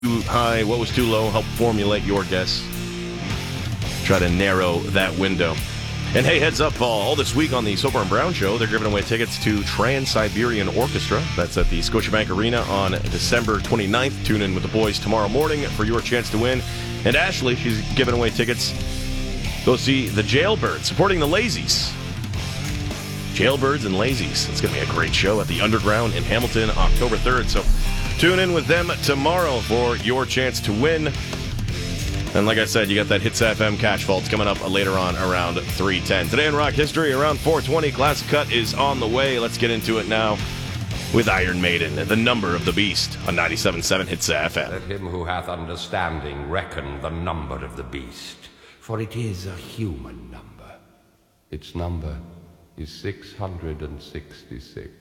too high, what was too low, help formulate your guess. Try to narrow that window. And hey, heads up, all this week on the Soper and Brown Show, they're giving away tickets to Trans-Siberian Orchestra. That's at the Scotiabank Arena on December 29th. Tune in with the boys tomorrow morning for your chance to win. And Ashley, she's giving away tickets. Go see the Jailbirds, supporting the Lazies. Jailbirds and Lazies. It's going to be a great show at the Underground in Hamilton, October 3rd. So tune in with them tomorrow for your chance to win. And like I said, you got that Hits FM Cash Vault coming up later on around 3:10. Today in rock history, around 4:20, Classic Cut is on the way. Let's get into it now with Iron Maiden, The Number of the Beast, on 97.7 Hits FM. Let him who hath understanding reckon the number of the beast, for it is a human number. Its number is 666.